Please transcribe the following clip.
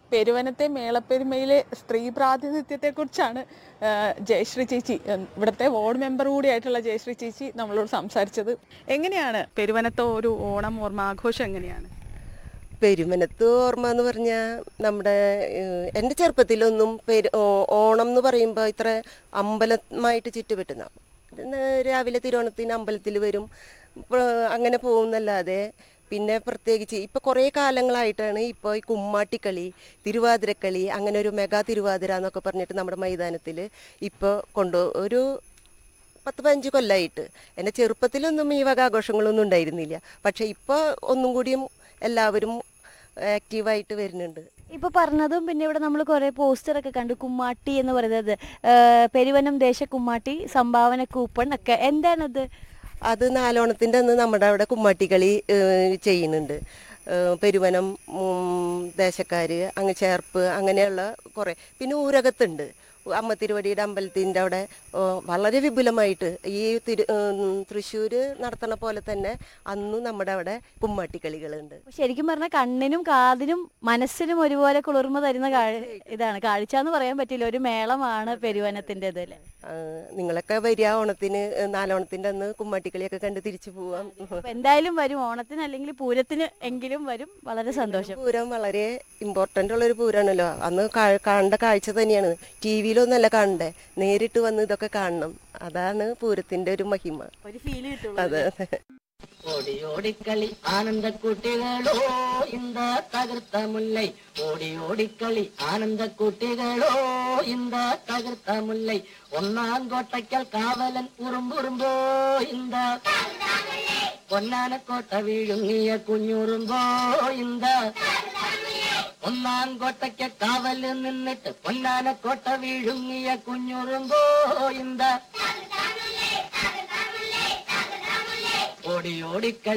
പെരുവനത്തെ മേളപ്പെരുമയിലെ സ്ത്രീ പ്രാതിനിധ്യത്തെക്കുറിച്ചാണ് ജയശ്രീ ചേച്ചി, ഇവിടുത്തെ വാർഡ് മെമ്പർ കൂടിയായിട്ടുള്ള ജയശ്രീ ചേച്ചി നമ്മളോട് സംസാരിച്ചത്. എങ്ങനെയാണ് പെരുവനത്തെ ഒരു ഓണം ഓർമ്മ ആഘോഷം എങ്ങനെയാണ്? പെരുമനത്ത് ഓർമ്മ എന്ന് പറഞ്ഞാൽ നമ്മുടെ എൻ്റെ ചെറുപ്പത്തിലൊന്നും ഓണം എന്ന് പറയുമ്പോൾ ഇത്ര അമ്പലമായിട്ട് ചുറ്റുപറ്റുന്ന രാവിലെ തിരുവോണത്തിന് അമ്പലത്തിൽ വരും, അങ്ങനെ പോകുന്നല്ലാതെ പിന്നെ പ്രത്യേകിച്ച് ഇപ്പോൾ കുറേ കാലങ്ങളായിട്ടാണ് ഇപ്പോൾ ഈ കുമ്മാട്ടിക്കളി, തിരുവാതിരക്കളി, അങ്ങനെ ഒരു മെഗാ തിരുവാതിര എന്നൊക്കെ പറഞ്ഞിട്ട് നമ്മുടെ മൈതാനത്തിൽ ഇപ്പോൾ ഒരു 10-15 കൊല്ലമായിട്ട്. എൻ്റെ ചെറുപ്പത്തിലൊന്നും ഈ വക ആഘോഷങ്ങളൊന്നും ഉണ്ടായിരുന്നില്ല. പക്ഷേ ഇപ്പോൾ ഒന്നും കൂടിയും എല്ലാവരും ആക്റ്റീവായിട്ട് വരുന്നുണ്ട്. ഇപ്പോൾ പറഞ്ഞതും പിന്നെ ഇവിടെ നമ്മൾ കുറേ പോസ്റ്ററൊക്കെ കണ്ടു, കുമ്മാട്ടി എന്ന് പറയുന്നത് പെരുവനം ദേശ കുമ്മാട്ടി സംഭാവന കൂപ്പൺ ഒക്കെ. എന്താണത്? അത് നാലോണത്തിൻ്റെ അന്ന് നമ്മുടെ അവിടെ കുമ്മാട്ടിക്കളി ചെയ്യുന്നുണ്ട്. പെരുവനം ദേശക്കാർ, അങ്ങ് ചേർപ്പ്, അങ്ങനെയുള്ള കുറേ. പിന്നെ ഊരകത്തുണ്ട്, അമ്മ തിരുവടിയുടെ അമ്പലത്തിൻ്റെ അവിടെ വളരെ വിപുലമായിട്ട് ഈ തൃശ്ശൂർ നടത്തണ പോലെ തന്നെ അന്നും നമ്മുടെ അവിടെ കുമ്മാട്ടിക്കളികളുണ്ട്. ശരിക്കും പറഞ്ഞാൽ കണ്ണിനും കാതിനും മനസ്സിനും ഒരുപോലെ കുളിർമ തരുന്ന ഇതാണ്, കാഴ്ച എന്ന് പറയാൻ പറ്റില്ല, ഒരു മേളമാണ് പെരുവനത്തിൻ്റെത് അല്ലേ? നിങ്ങളൊക്കെ വരിക ഓണത്തിന്, നാലോണത്തിൻ്റെ അന്ന് കുമ്മാട്ടിക്കളിയൊക്കെ കണ്ട് തിരിച്ചു പോവാം. എന്തായാലും വരും, ഓണത്തിന് അല്ലെങ്കിൽ പൂരത്തിന് എങ്കിലും വരും. വളരെ സന്തോഷം. പൂരം വളരെ ഇമ്പോർട്ടൻ്റ് ഉള്ളൊരു പൂരമാണല്ലോ. അന്ന് കണ്ട കാഴ്ച തന്നെയാണ്. ടി വിയിലൊന്നല്ല കാണണ്ടേ, നേരിട്ട് വന്ന് ഇതൊക്കെ കാണണം. അതാണ് പൂരത്തിന്റെ ഒരു മഹിമ. അതെ. ஓடி ஓடிக்களி ஆனந்த குட்டிகளோ இந்த தகர்த்த முல்லை, ஓடி ஓடிக்களி ஆனந்த குட்டிகளோ இந்த தகர்த்த முல்லை, ஒன்னாங்கோட்டைக்கல் காவலன் உറുമ്പുറുമ്പോ இந்த പൊന്നാന കോട്ട വീഴുങ്ങിയ കുഞ്ഞുറുമ്പോ இந்த ഒന്നാങ്കോട്ടയ്ക്ക് കാവല് നിന്നിട്ട് പൊന്നാന കോട്ട വീഴുങ്ങിയ കുഞ്ഞുറുമ്പോ இந்த ഓടി ഓടിക്കളി